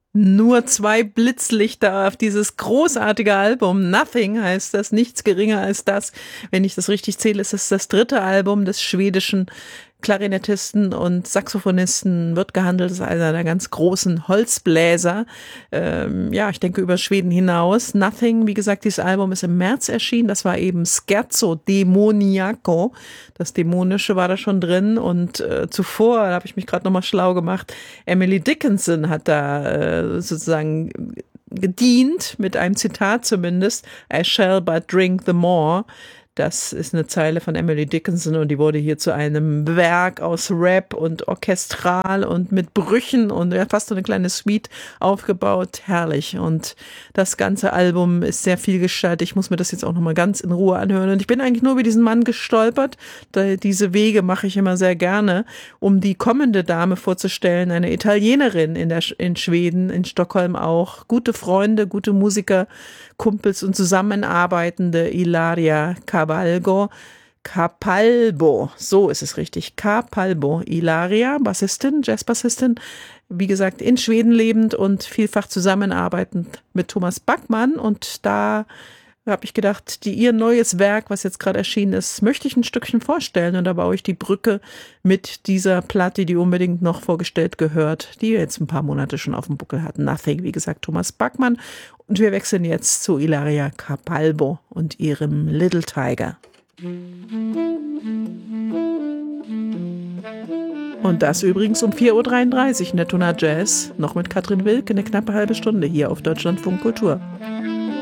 Nur 2 Blitzlichter auf dieses großartige Album. Nothing heißt das, nichts geringer als das. Wenn ich das richtig zähle, ist es das 3. Album des schwedischen Klarinettisten und Saxophonisten, wird gehandelt als einer der ganz großen Holzbläser. Ja, ich denke über Schweden hinaus. Nothing, wie gesagt, dieses Album ist im März erschienen. Das war eben Scherzo Demoniaco. Das Dämonische war da schon drin. Und zuvor, da habe ich mich gerade nochmal schlau gemacht, Emily Dickinson hat da sozusagen gedient, mit einem Zitat zumindest, I shall but drink the more. Das ist eine Zeile von Emily Dickinson und die wurde hier zu einem Werk aus Rap und orchestral und mit Brüchen und fast so eine kleine Suite aufgebaut. Herrlich. Und das ganze Album ist sehr vielgestaltig. Ich muss mir das jetzt auch nochmal ganz in Ruhe anhören. Und ich bin eigentlich nur über diesen Mann gestolpert. Diese Wege mache ich immer sehr gerne, um die kommende Dame vorzustellen. Eine Italienerin in Schweden, in Stockholm auch. Gute Freunde, gute Musiker, Kumpels und zusammenarbeitende Ilaria Capalbo, so ist es richtig, Capalbo, Ilaria, Bassistin, Jazzbassistin, wie gesagt, in Schweden lebend und vielfach zusammenarbeitend mit Thomas Backmann, und da habe ich gedacht, ihr neues Werk, was jetzt gerade erschienen ist, möchte ich ein Stückchen vorstellen, und da baue ich die Brücke mit dieser Platte, die unbedingt noch vorgestellt gehört, die wir jetzt ein paar Monate schon auf dem Buckel hatten. Nothing, wie gesagt, Thomas Backmann. Und wir wechseln jetzt zu Ilaria Capalbo und ihrem Little Tiger. Und das übrigens um 4.33 Uhr in der Tona Jazz, noch mit Katrin Wilk, eine knappe halbe Stunde hier auf Deutschlandfunk Kultur.